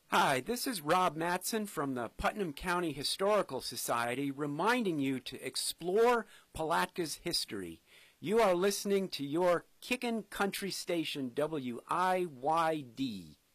Hi, this is Rob Matson from the Putnam County Historical Society reminding you to explore Palatka's history. You are listening to your Kickin' Country Station, WIYD.